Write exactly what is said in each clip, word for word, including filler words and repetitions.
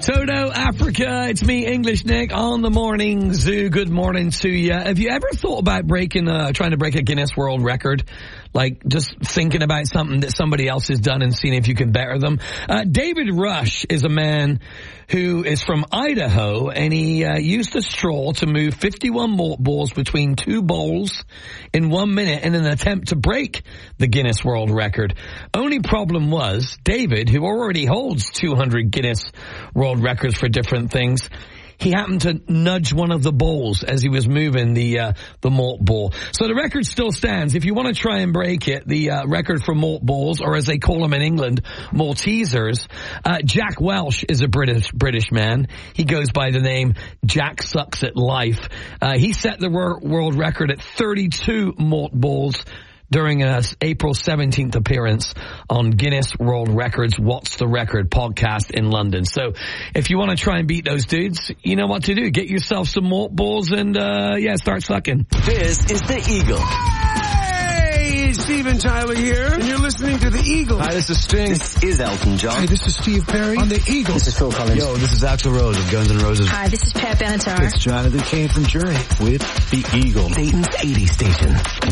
Toto, Africa, it's me, English Nick, on the Morning Zoo. Good morning to you. Have you ever thought about breaking, uh, trying to break a Guinness World Record? Like, just thinking about something that somebody else has done and seeing if you can better them? Uh, David Rush is a man who is from Idaho, and he uh, used a straw to move fifty-one malt balls between two bowls in one minute in an attempt to break the Guinness World Record. Only problem was, David, who already holds two hundred Guinness World Records for different things, he happened to nudge one of the bowls as he was moving the uh, the malt ball. So the record still stands. If you want to try and break it, the uh, record for malt balls, or as they call them in England, Maltesers, uh, Jack Welsh is a British British man. He goes by the name Jack Sucks at Life. Uh, he set the wor- world record at thirty-two malt balls during an April seventeenth appearance on Guinness World Records What's the Record podcast in London. So if you want to try and beat those dudes, you know what to do. Get yourself some malt balls and, uh, yeah, start sucking. This is The Eagle. Hey, it's Steven Tyler here, and you're listening to The Eagle. Hi, this is Sting. This is Elton John. Hey, this is Steve Perry on The Eagle. This is Phil Collins. Yo, this is Axl Rose of Guns N' Roses. Hi, this is Pat Benatar. It's Jonathan Cain from Journey with The Eagle. Dayton's eighty station.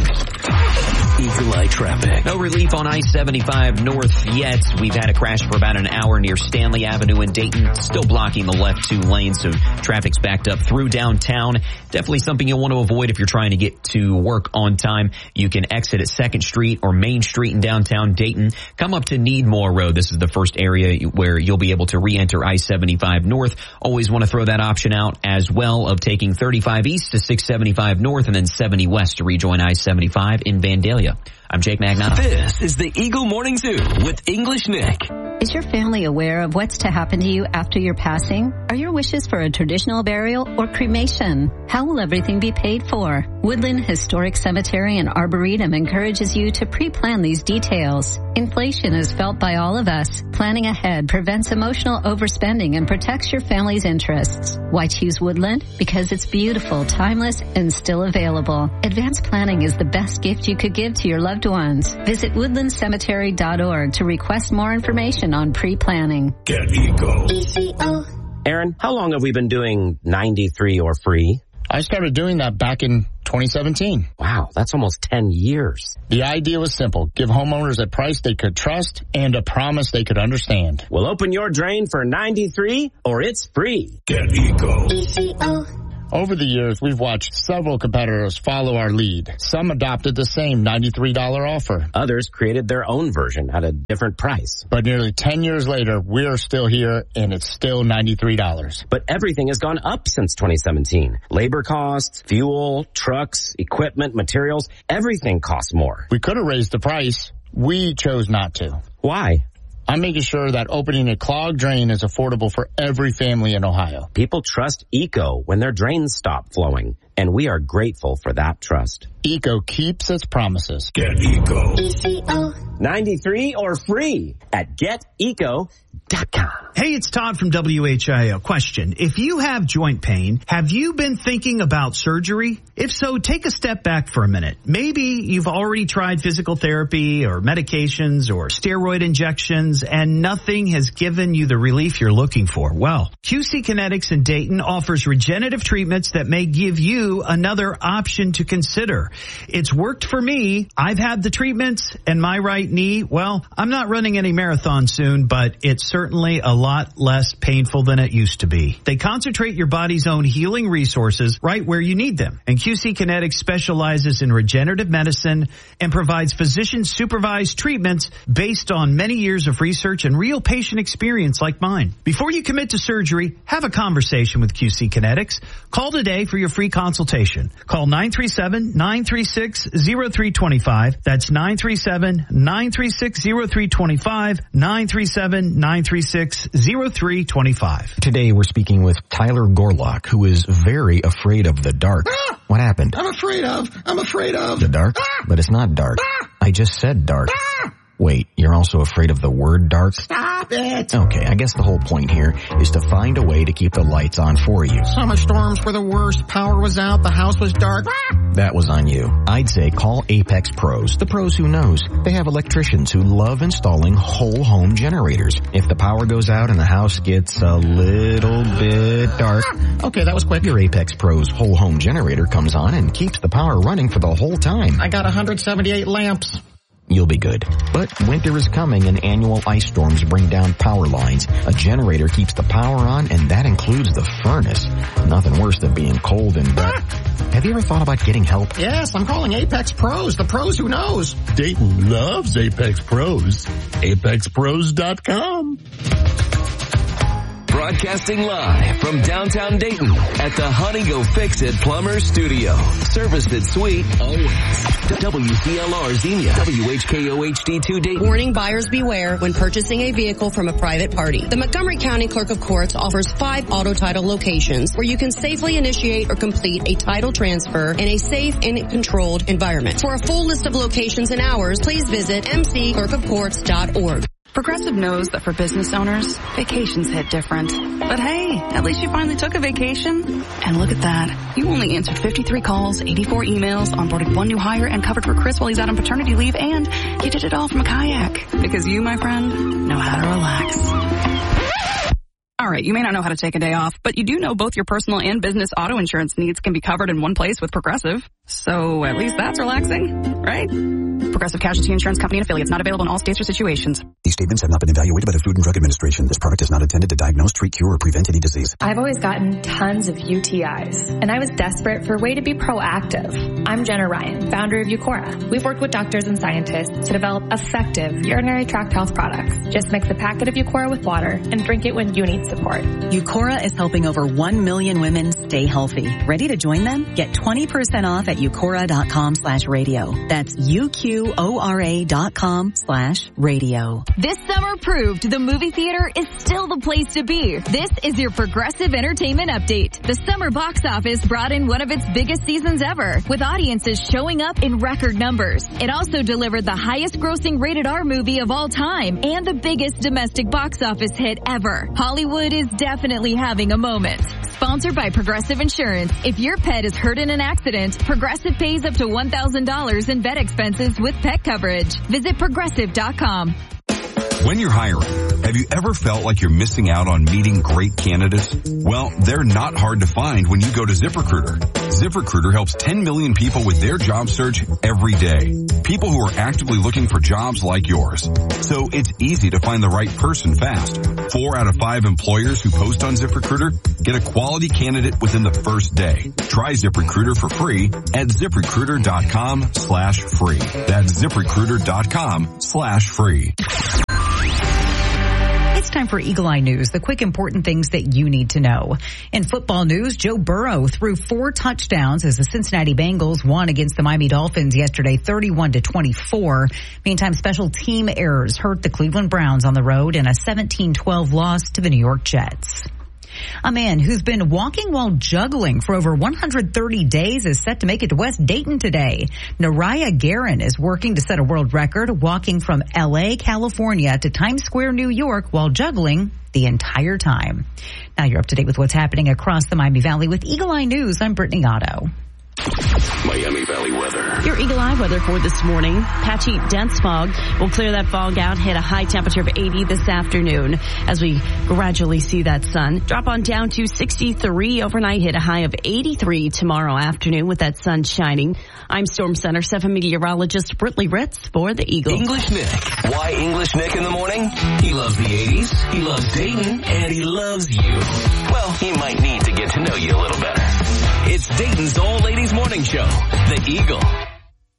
Eagle Eye traffic. No relief on I seventy-five north yet. We've had a crash for about an hour near Stanley Avenue in Dayton, still blocking the left two lanes, so traffic's backed up through downtown. Definitely something you'll want to avoid if you're trying to get to work on time. You can exit at second Street or Main Street in downtown Dayton. Come up to Needmore Road. This is the first area where you'll be able to re-enter I seventy-five north. Always want to throw that option out as well of taking thirty-five east to six seventy-five north and then seventy west to rejoin I seventy-five in Vandalia. I'm Jake Magnotta. This is the Eagle Morning Zoo with English Nick. Is your family aware of what's to happen to you after your passing? Are your wishes for a traditional burial or cremation? How will everything be paid for? Woodland Historic Cemetery and Arboretum encourages you to pre-plan these details. Inflation is felt by all of us. Planning ahead prevents emotional overspending and protects your family's interests. Why choose Woodland? Because it's beautiful, timeless, and still available. Advanced planning is the best gift you could give to your loved ones. Visit woodland cemetery dot org to request more information on pre-planning. Get Eagle. E C O. Aaron, how long have we been doing ninety-three or free? I started doing that back in twenty seventeen. Wow, that's almost ten years. The idea was simple. Give homeowners a price they could trust and a promise they could understand. Well, open your drain for ninety-three or it's free. Get Eagle. E C O. Over the years, we've watched several competitors follow our lead. Some adopted the same ninety-three dollars offer. Others created their own version at a different price. But nearly ten years later, we're still here, and it's still ninety-three dollars. But everything has gone up since twenty seventeen. Labor costs, fuel, trucks, equipment, materials, everything costs more. We could have raised the price. We chose not to. Why? I'm making sure that opening a clogged drain is affordable for every family in Ohio. People trust Eco when their drains stop flowing, and we are grateful for that trust. Eco keeps its promises. Get Eagle. E C O. ninety-three or free at get eco dot com. Hey, it's Todd from W H I O. Question. If you have joint pain, have you been thinking about surgery? If so, take a step back for a minute. Maybe you've already tried physical therapy or medications or steroid injections and nothing has given you the relief you're looking for. Well, Q C Kinetics in Dayton offers regenerative treatments that may give you another option to consider. It's worked for me. I've had the treatments and my right knee, well, I'm not running any marathon soon, but it's certainly a lot less painful than it used to be. They concentrate your body's own healing resources right where you need them. And Q C Kinetics specializes in regenerative medicine and provides physician-supervised treatments based on many years of research and real patient experience like mine. Before you commit to surgery, have a conversation with Q C Kinetics. Call today for your free consultation. Call nine three seven, nine three six, zero three two five. That's nine three seven, nine three six, zero three two five, nine three seven, nine three six, zero three two five. Today we're speaking with Tyler Gorlock, who is very afraid of the dark. Ah! What happened? I'm afraid of. I'm afraid of. The dark? Ah! But it's not dark. Ah! I just said dark. Ah! Wait, you're also afraid of the word dark? Stop it! Okay, I guess the whole point here is to find a way to keep the lights on for you. Summer storms were the worst. Power was out. The house was dark. That was on you. I'd say call Apex Pros. The pros who knows. They have electricians who love installing whole home generators. If the power goes out and the house gets a little bit dark, okay, that was quick. Your Apex Pros whole home generator comes on and keeps the power running for the whole time. I got one hundred seventy-eight lamps. You'll be good. But winter is coming and annual ice storms bring down power lines. A generator keeps the power on, and that includes the furnace. Nothing worse than being cold and wet. Have you ever thought about getting help? Yes, I'm calling Apex Pros, the pros who knows. Dayton loves Apex Pros. Apex Pros dot com. Broadcasting live from downtown Dayton at the Honey Go Fix It Plumber Studio. Serviced at Sweet always. W C L R Xenia. W H K O H D two Dayton. Warning, buyers beware when purchasing a vehicle from a private party. The Montgomery County Clerk of Courts offers five auto title locations where you can safely initiate or complete a title transfer in a safe and controlled environment. For a full list of locations and hours, please visit m c clerk of courts dot org. Progressive knows that for business owners, vacations hit different. But hey, at least you finally took a vacation. And look at that. You only answered fifty-three calls, eighty-four emails, onboarded one new hire, and covered for Chris while he's out on paternity leave, and you did it all from a kayak. Because you, my friend, know how to relax. All right, you may not know how to take a day off, but you do know both your personal and business auto insurance needs can be covered in one place with Progressive. So at least that's relaxing, right? Progressive Casualty Insurance Company and affiliates, not available in all states or situations. These statements have not been evaluated by the Food and Drug Administration. This product is not intended to diagnose, treat, cure, or prevent any disease. I've always gotten tons of U T Is, and I was desperate for a way to be proactive. I'm Jenna Ryan, founder of Eucora. We've worked with doctors and scientists to develop effective urinary tract health products. Just mix a packet of Eucora with water and drink it when you need support. Eucora is helping over one million women stay healthy. Ready to join them? Get twenty percent off at eucora.com slash radio. That's U-Q-O-R-A dot com slash radio. This summer proved the movie theater is still the place to be. This is your Progressive Entertainment Update. The summer box office brought in one of its biggest seasons ever, with audiences showing up in record numbers. It also delivered the highest grossing rated R movie of all time and the biggest domestic box office hit ever. Hollywood is definitely having a moment. Sponsored by Progressive Insurance. If your pet is hurt in an accident, Progressive pays up to one thousand dollars in vet expenses with pet coverage. Visit progressive dot com. When you're hiring, have you ever felt like you're missing out on meeting great candidates? Well, they're not hard to find when you go to ZipRecruiter. ZipRecruiter helps ten million people with their job search every day. People who are actively looking for jobs like yours. So it's easy to find the right person fast. Four out of five employers who post on ZipRecruiter get a quality candidate within the first day. Try ZipRecruiter for free at ZipRecruiter.com slash free. That's ZipRecruiter.com slash free. It's time for Eagle Eye News, the quick important things that you need to know. In football news, Joe Burrow threw four touchdowns as the Cincinnati Bengals won against the Miami Dolphins yesterday, thirty-one to twenty-four. Meantime, special team errors hurt the Cleveland Browns on the road in a seventeen twelve loss to the New York Jets. A man who's been walking while juggling for over one hundred thirty days is set to make it to West Dayton today. Nariah Guerin is working to set a world record, walking from L A, California to Times Square, New York, while juggling the entire time. Now you're up to date with what's happening across the Miami Valley with Eagle Eye News. I'm Brittany Otto. Miami Valley weather. Your Eagle Eye weather for this morning. Patchy, dense fog. We'll clear that fog out, hit a high temperature of eighty this afternoon as we gradually see that sun. Drop on down to sixty-three overnight, hit a high of eighty-three tomorrow afternoon with that sun shining. I'm Storm Center seven meteorologist Brittany Ritz for the Eagle. English Nick. Why English Nick in the morning? He loves the eighties, he loves Dayton, and he loves you. Well, he might need to get to know you a little better. It's Dayton's All Ladies Morning Show, The Eagle.